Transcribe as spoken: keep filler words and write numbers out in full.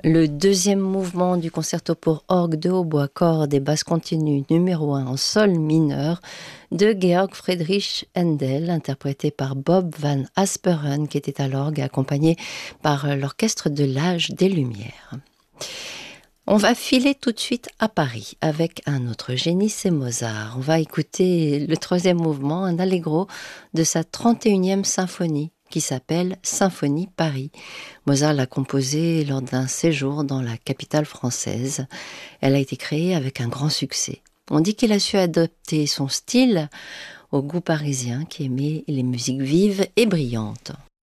Le deuxième mouvement du concerto pour orgue de hautbois, cordes et basse continue numéro un en sol mineur de Georg Friedrich Händel, interprété par Bob Van Asperen, qui était à l'orgue, accompagné par l'Orchestre de l'Âge des Lumières. On va filer tout de suite à Paris avec un autre génie, c'est Mozart. On va écouter le troisième mouvement, un allegro de sa trente et unième symphonie, qui s'appelle Symphonie Paris. Mozart l'a composée lors d'un séjour dans la capitale française. Elle a été créée avec un grand succès. On dit qu'il a su adapter son style au goût parisien qui aimait les musiques vives et brillantes.